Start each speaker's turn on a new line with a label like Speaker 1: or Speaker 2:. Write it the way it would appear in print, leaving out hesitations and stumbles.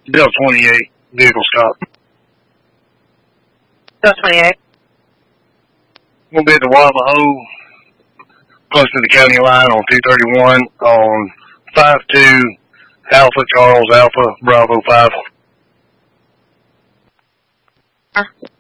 Speaker 1: Bill 28, vehicle stop.
Speaker 2: Bill 28.
Speaker 1: We'll be at the Wamaho, close to the county line on 231 on 52 Alpha Charles Alpha Bravo 5.